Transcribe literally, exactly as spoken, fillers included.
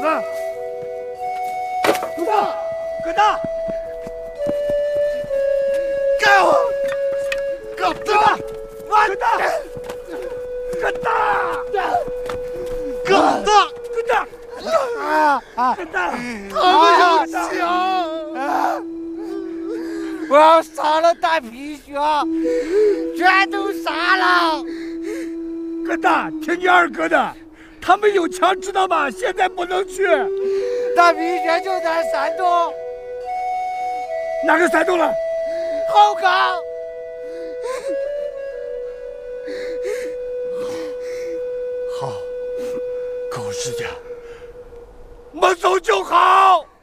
子。滚蛋！滚蛋！干我！滚蛋！滚蛋！滚蛋！滚蛋！滚蛋！啊啊！滚蛋！他们有枪！我要杀了大皮熊，全都杀了！滚蛋！听你二哥的，他们有枪，知道吗？现在不能去。大皮熊就在山东。哪个山东了？鹤岗。好，狗日的，我们走就好。